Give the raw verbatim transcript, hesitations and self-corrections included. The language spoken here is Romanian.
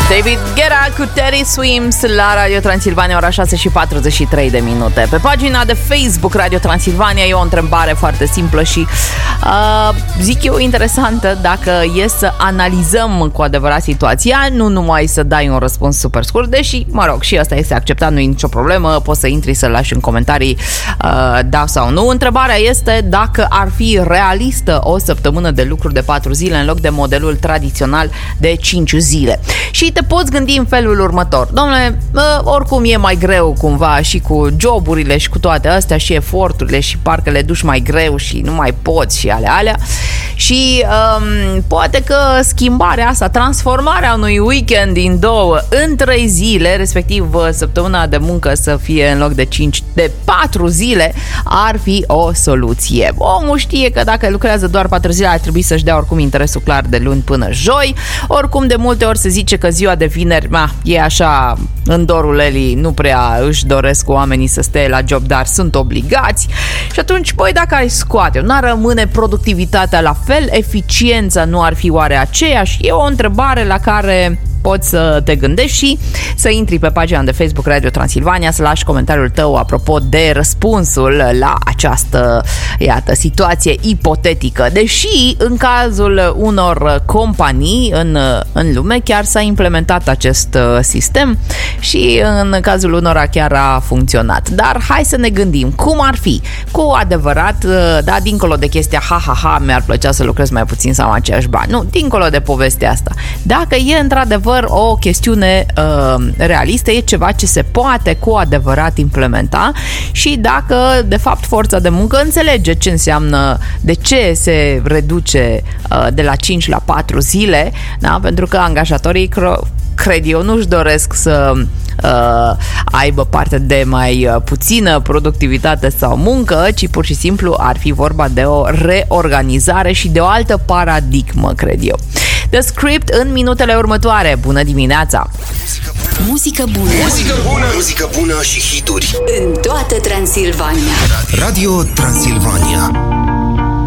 David Guetta cu Teddy Swims la Radio Transilvania, ora șase și patruzeci și trei de minute. Pe pagina de Facebook Radio Transilvania e o întrebare foarte simplă și uh, zic eu interesantă. Dacă e să analizăm cu adevărat situația, nu numai să dai un răspuns super scurt, deși, mă rog, și asta este acceptat, nu e nicio problemă, poți să intri să lași în comentarii uh, da sau nu. Întrebarea este dacă ar fi realistă o săptămână de lucru de patru zile în loc de modelul tradițional de cinci zile. Și te poți gândi în felul următor: dom'le, oricum e mai greu cumva și cu joburile și cu toate astea și eforturile și parcă le duci mai greu și nu mai poți și ale alea. Și um, poate că schimbarea asta, transformarea unui weekend din două în trei zile, respectiv săptămâna de muncă să fie în loc de cinci, de patru zile, ar fi o soluție. Omul știe că dacă lucrează doar patru zile ar trebui să-și dea oricum interesul clar de luni până joi. Oricum de multe ori se zice că ziua de vineri ma, e așa în dorul Elii, nu prea își doresc oamenii să stea la job, dar sunt obligați. Și atunci, păi, dacă ai scoate, nu ar rămâne productivitatea la fel, eficiența nu ar fi oare aceeași? E o întrebare la care poți să te gândești și să intri pe pagina de Facebook Radio Transilvania, să lași comentariul tău apropo de răspunsul la această, iată, situație ipotetică. Deși în cazul unor companii în, în lume chiar s-a implementat acest sistem și în cazul unora chiar a funcționat. Dar hai să ne gândim cum ar fi cu adevărat, da, dincolo de chestia ha ha ha, mi-ar plăcea să lucrez mai puțin sau aceeași bani. Nu, dincolo de povestea asta. Dacă e într-adevăr o chestiune uh, realistă, e ceva ce se poate cu adevărat implementa și dacă de fapt forța de muncă înțelege ce înseamnă, de ce se reduce uh, de la cinci la patru zile, da? Pentru că angajatorii cred eu nu-și doresc să uh, aibă parte de mai uh, puțină productivitate sau muncă, ci pur și simplu ar fi vorba de o reorganizare și de o altă paradigmă, cred eu. The Script în minutele următoare. Bună dimineața! Muzică bună! Muzică bună! Muzică bună și hituri în toată Transilvania. Radio Transilvania.